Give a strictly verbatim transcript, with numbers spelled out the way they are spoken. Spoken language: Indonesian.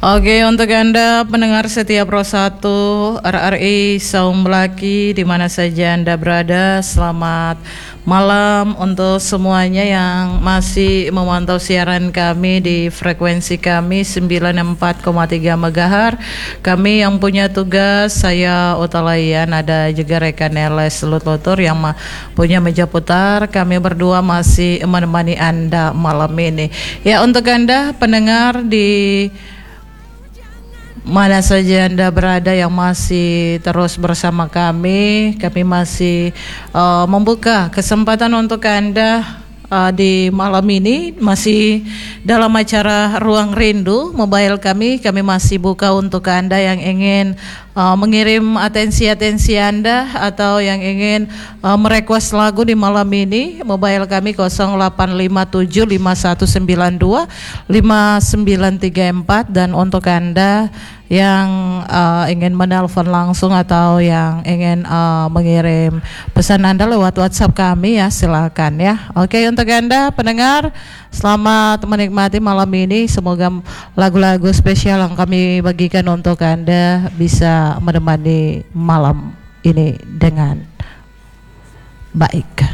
Oke, untuk Anda pendengar setia Pro satu R R I Saung Melaki di mana saja Anda berada, selamat malam untuk semuanya yang masih memantau siaran kami di frekuensi kami sembilan puluh empat koma tiga megahertz. Kami yang punya tugas, saya Utalayan, ada juga rekan Eles Lutlutur yang punya meja putar. Kami berdua masih menemani Anda malam ini. Ya, untuk Anda pendengar di mana saja Anda berada yang masih terus bersama kami, kami masih uh, membuka kesempatan untuk Anda uh, di malam ini masih dalam acara Ruang Rindu mobile kami. Kami masih buka untuk Anda yang ingin uh, mengirim atensi-atensi Anda atau yang ingin uh, merequest lagu di malam ini. Mobile kami nol delapan lima tujuh lima satu sembilan dua lima sembilan tiga empat, dan untuk Anda yang uh, ingin menelpon langsung atau yang ingin uh, mengirim pesan Anda lewat WhatsApp kami, ya silakan ya. Oke, untuk Anda pendengar, selamat menikmati malam ini. Semoga lagu-lagu spesial yang kami bagikan untuk Anda bisa menemani malam ini dengan baik.